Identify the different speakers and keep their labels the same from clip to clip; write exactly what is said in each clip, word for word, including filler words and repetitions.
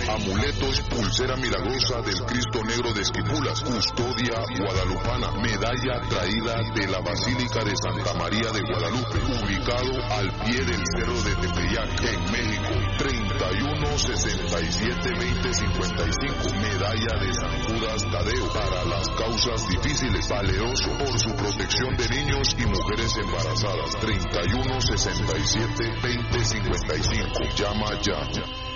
Speaker 1: amuletos, pulsera milagrosa del Cristo Negro de Esquipulas, custodia guadalupana, medalla traída de la Basílica de Santa María de Guadalupe, ubicado al pie del Cerro de Tepeyac, en México, treinta y uno sesenta y siete veinte cincuenta y cinco, medalla de San Judas Tadeo, para las causas difíciles, valeroso por su protección de niños y mujeres embarazadas, treinta y uno sesenta y siete veinte cincuenta y cinco, llama ya.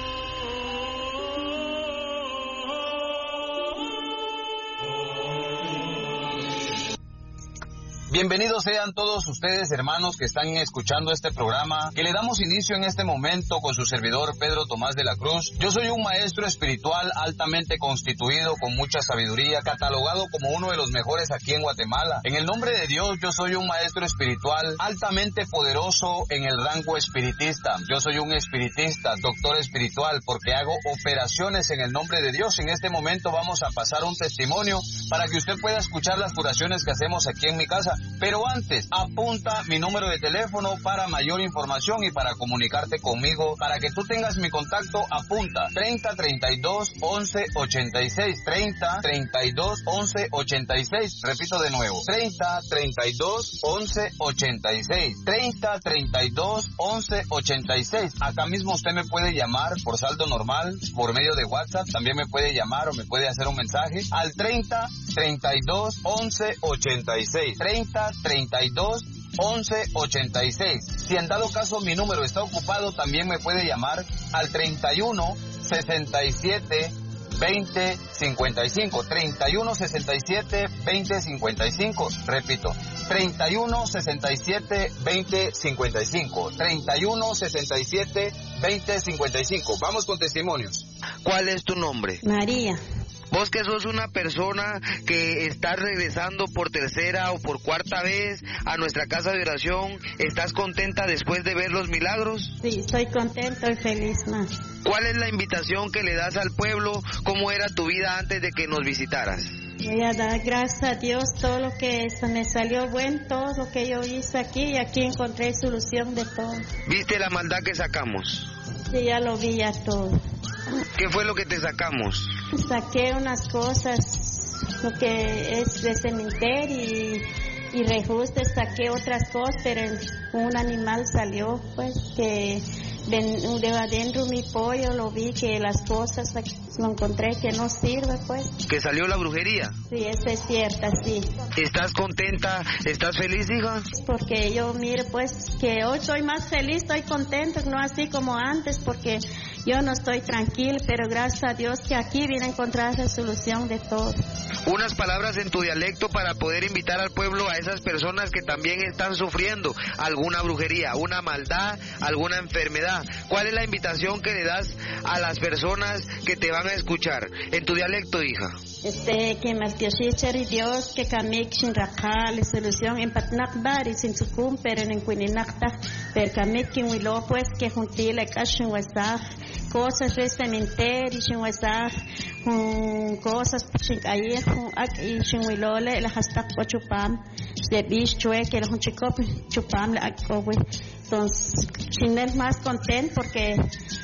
Speaker 2: Bienvenidos sean todos ustedes, hermanos, que están escuchando este programa, que le damos inicio en este momento con su servidor Pedro Tomás de la Cruz. Yo soy un maestro espiritual altamente constituido, con mucha sabiduría, catalogado como uno de los mejores aquí en Guatemala. En el nombre de Dios, yo soy un maestro espiritual altamente poderoso en el rango espiritista. Yo soy un espiritista, doctor espiritual, porque hago operaciones en el nombre de Dios. En este momento vamos a pasar un testimonio para que usted pueda escuchar las curaciones que hacemos aquí en mi casa. Pero antes, apunta mi número de teléfono para mayor información y para comunicarte conmigo, para que tú tengas mi contacto. Apunta treinta treinta y dos once ochenta y seis, treinta treinta y dos once ochenta y seis, repito de nuevo, treinta treinta y dos once ochenta y seis, treinta treinta y dos once ochenta y seis. Acá mismo usted me puede llamar por saldo normal, por medio de WhatsApp, también me puede llamar o me puede hacer un mensaje al treinta treinta y dos once ochenta y seis, treinta treinta y dos once ochenta y seis. Si en dado caso mi número está ocupado, también me puede llamar al treinta y uno sesenta y siete veinte cincuenta y cinco, treinta y uno sesenta y siete veinte cincuenta y cinco, repito, treinta y uno sesenta y siete veinte cincuenta y cinco, treinta y uno sesenta y siete veinte cincuenta y cinco. Vamos con testimonios.
Speaker 3: ¿Cuál es tu nombre?
Speaker 4: María.
Speaker 3: Vos que sos una persona que estás regresando por tercera o por cuarta vez a nuestra casa de oración, ¿estás contenta después de ver los milagros?
Speaker 4: Sí, estoy contenta y feliz, ma.
Speaker 3: ¿Cuál es la invitación que le das al pueblo? ¿Cómo era tu vida antes de que nos visitaras?
Speaker 4: Voy a dar gracias a Dios todo lo que se me salió bueno, todo lo que yo hice aquí, y aquí encontré solución de todo.
Speaker 3: ¿Viste la maldad que sacamos?
Speaker 4: Sí, ya lo vi ya todo.
Speaker 3: ¿Qué fue lo que te sacamos?
Speaker 4: Saqué unas cosas, lo que es de cementerio y, y reajuste, saqué otras cosas, pero un animal salió, pues, que de, de adentro mi pollo lo vi, que las cosas lo encontré que no sirve, pues.
Speaker 3: ¿Que salió la brujería?
Speaker 4: Sí, eso es cierto, sí.
Speaker 3: ¿Estás contenta? ¿Estás feliz, hija?
Speaker 4: Porque yo mire, pues, que hoy estoy más feliz, estoy contenta, no así como antes, porque yo no estoy tranquila, pero gracias a Dios que aquí vine a encontrar la solución de todo.
Speaker 3: Unas palabras en tu dialecto para poder invitar al pueblo, a esas personas que también están sufriendo alguna brujería, una maldad, alguna enfermedad. ¿Cuál es la invitación que le das a las personas que te van a escuchar? En tu dialecto, hija.
Speaker 4: Este, que Maltioshicher y Dios, que Kamik sin Rajal, la solución en Patnakbar y sin Sukum, pero en Quinenacta, pero Kamik que Wilo, pues que juntile Kashin Wazaj, cosas de cementerio, sin Wazaj, cosas sin ayer, y sin Wilole, la hashtag Chupam, de Bish Chue, que la Hunchikop, Chupam, la Akowe. Entonces, sin él más contento porque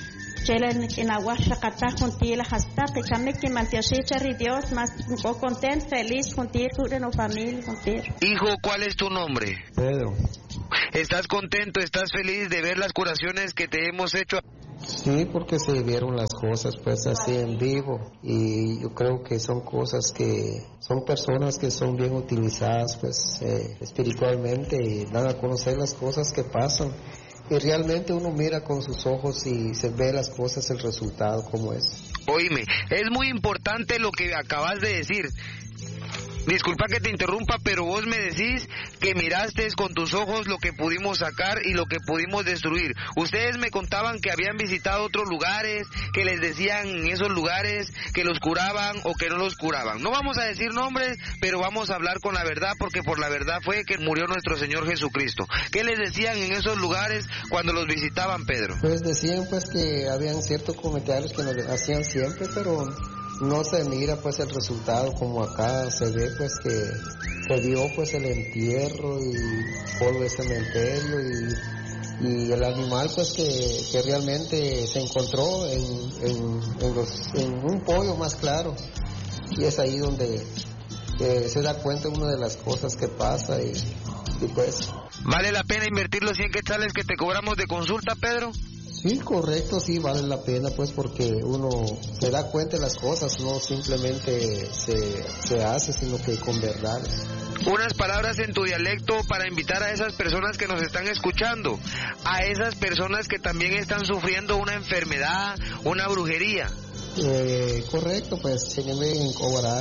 Speaker 4: en agua shakata juntil hasta que cambie que mantioshicha y Dios más contento, feliz juntir con la familia juntir.
Speaker 3: Hijo, ¿cuál es tu nombre?
Speaker 5: Pedro.
Speaker 3: ¿Estás contento, estás feliz de ver las curaciones que te hemos hecho?
Speaker 5: Sí, porque se vieron las cosas pues así en vivo, y yo creo que son cosas que son personas que son bien utilizadas pues eh, espiritualmente, y dan a conocer las cosas que pasan. Y realmente uno mira con sus ojos y se ve las cosas, el resultado como es.
Speaker 3: Oíme, es muy importante lo que acabas de decir. Disculpa que te interrumpa, pero vos me decís que miraste con tus ojos lo que pudimos sacar y lo que pudimos destruir. Ustedes me contaban que habían visitado otros lugares, que les decían en esos lugares que los curaban o que no los curaban. No vamos a decir nombres, pero vamos a hablar con la verdad, porque por la verdad fue que murió nuestro Señor Jesucristo. ¿Qué les decían en esos lugares cuando los visitaban, Pedro?
Speaker 5: Pues decían pues que habían ciertos comentarios que nos hacían siempre, pero no se mira pues el resultado como acá se ve pues que se vio pues el entierro y polvo de cementerio y y el animal pues que, que realmente se encontró en, en, en, los, en un pollo más claro, y es ahí donde eh, se da cuenta una de las cosas que pasa y, y pues...
Speaker 3: ¿Vale la pena invertir los cien quetzales que te cobramos de consulta, Pedro?
Speaker 5: Sí, correcto, sí, vale la pena, pues, porque uno se da cuenta de las cosas, no simplemente se, se hace, sino que con verdad.
Speaker 3: Unas palabras en tu dialecto para invitar a esas personas que nos están escuchando, a esas personas que también están sufriendo una enfermedad, una brujería.
Speaker 5: Eh, correcto, pues, se me en cobrar,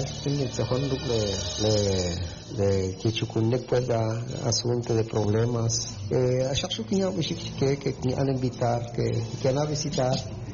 Speaker 5: le le que chucunek pues a asunto de problemas eh a chaque que que que han invitar que que van a visitar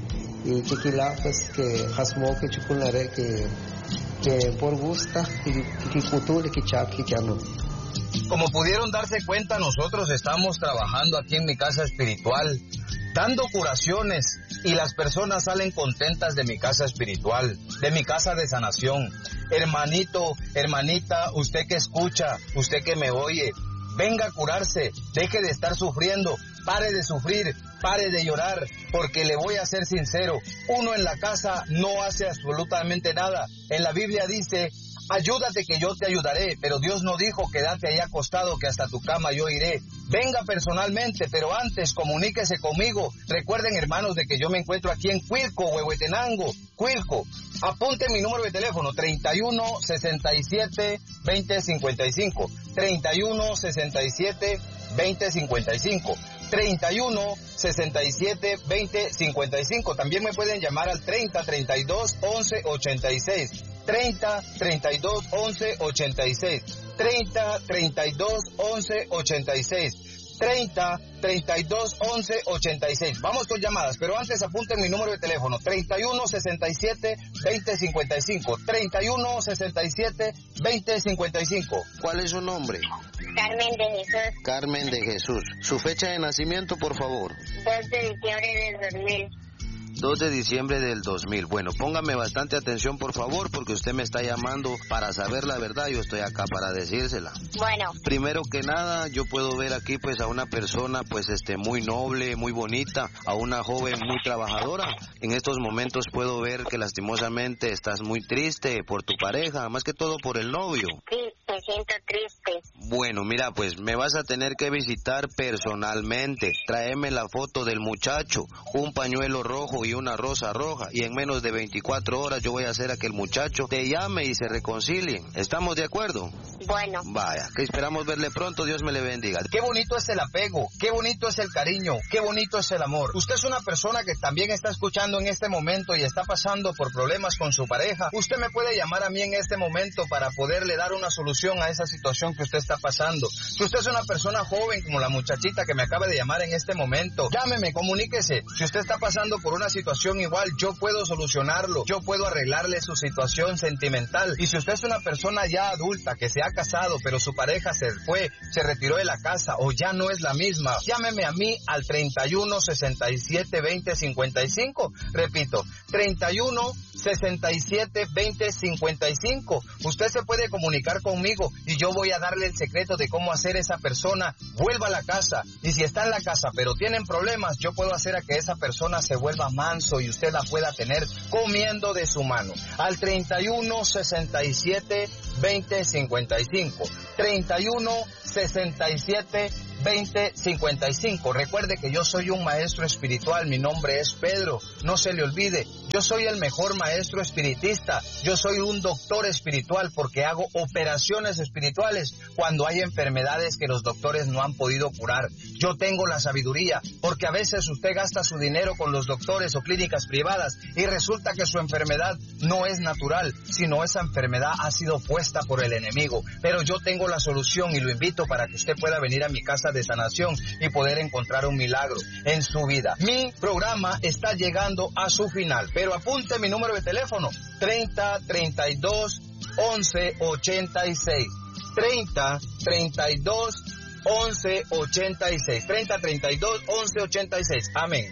Speaker 5: y que quila pues que hasmo que chucunare que que por gusta y que futuro que chaki ya no.
Speaker 2: Como pudieron darse cuenta, nosotros estamos trabajando aquí en mi casa espiritual, dando curaciones, y las personas salen contentas de mi casa espiritual, de mi casa de sanación. Hermanito, hermanita, usted que escucha, usted que me oye, venga a curarse, deje de estar sufriendo, pare de sufrir, pare de llorar, porque le voy a ser sincero, uno en la casa no hace absolutamente nada. En la Biblia dice: ayúdate que yo te ayudaré, pero Dios no dijo quédate ahí acostado que hasta tu cama yo iré. Venga personalmente, pero antes comuníquese conmigo. Recuerden, hermanos, de que yo me encuentro aquí en Cuilco, Huehuetenango, Cuilco. Apunte mi número de teléfono, treinta y uno, sesenta y siete, veinte, cincuenta y cinco. treinta y uno, sesenta y siete, veinte, cincuenta y cinco. treinta y uno, sesenta y siete, veinte, cincuenta y cinco. También me pueden llamar al treinta, treinta y dos, once, ochenta y seis. treinta, treinta y dos, once, ochenta y seis. treinta, treinta y dos, once, ochenta y seis. treinta, treinta y dos, once, ochenta y seis. Vamos con llamadas, pero antes apunten mi número de teléfono, treinta y uno, sesenta y siete, veinte, cincuenta y cinco. treinta y uno, sesenta y siete, veinte, cincuenta y cinco.
Speaker 6: ¿Cuál es su nombre?
Speaker 7: Carmen de Jesús.
Speaker 6: Carmen de Jesús. Su fecha de nacimiento, por favor.
Speaker 7: dos de diciembre del dos mil.
Speaker 6: dos de diciembre del dos mil. Bueno, póngame bastante atención, por favor, porque usted me está llamando para saber la verdad. Yo estoy acá para decírsela.
Speaker 7: Bueno.
Speaker 6: Primero que nada, yo puedo ver aquí pues a una persona pues este muy noble, muy bonita, a una joven muy trabajadora. En estos momentos puedo ver que lastimosamente estás muy triste por tu pareja, más que todo por el novio.
Speaker 7: Sí, me siento triste.
Speaker 6: Bueno, mira, pues me vas a tener que visitar personalmente. Tráeme la foto del muchacho, un pañuelo rojo y una rosa roja, y en menos de veinticuatro horas yo voy a hacer a que el muchacho te llame y se reconcilien. ¿Estamos de acuerdo?
Speaker 7: Bueno.
Speaker 6: Vaya, que esperamos verle pronto, Dios me le bendiga.
Speaker 2: Qué bonito es el apego, qué bonito es el cariño, qué bonito es el amor. Usted es una persona que también está escuchando en este momento y está pasando por problemas con su pareja. Usted me puede llamar a mí en este momento para poderle dar una solución a esa situación que usted está pasando. Si usted es una persona joven como la muchachita que me acaba de llamar en este momento, llámeme, comuníquese. Si usted está pasando por una situación igual, yo puedo solucionarlo, yo puedo arreglarle su situación sentimental. Y si usted es una persona ya adulta que se ha casado, pero su pareja se fue, se retiró de la casa o ya no es la misma, llámeme a mí al treinta y uno, sesenta y siete, veinte, cincuenta y cinco. Repito, treinta y uno, sesenta y siete, veinte, cincuenta y cinco. Usted se puede comunicar conmigo y yo voy a darle el secreto de cómo hacer esa persona vuelva a la casa. Y si está en la casa pero tienen problemas, yo puedo hacer a que esa persona se vuelva manso y usted la pueda tener comiendo de su mano. Al treinta y uno, sesenta y siete, veinte, cincuenta y cinco. treinta y uno, sesenta y siete, veinte, cincuenta y cinco. Recuerde que yo soy un maestro espiritual, mi nombre es Pedro, no se le olvide, yo soy el mejor maestro espiritista, yo soy un doctor espiritual porque hago operaciones espirituales cuando hay enfermedades que los doctores no han podido curar. Yo tengo la sabiduría, porque a veces usted gasta su dinero con los doctores o clínicas privadas y resulta que su enfermedad no es natural, sino esa enfermedad ha sido puesta por el enemigo. Pero yo tengo la solución y lo invito para que usted pueda venir a mi casa de sanación y poder encontrar un milagro en su vida. Mi programa está llegando a su final, pero apunte mi número de teléfono, treinta, treinta y dos, once, ochenta y seis. treinta, treinta y dos, once, ochenta y seis. treinta, treinta y dos, once, ochenta y seis. Amén.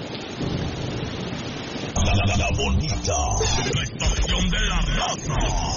Speaker 8: La, la, la bonita, la estación de la raza.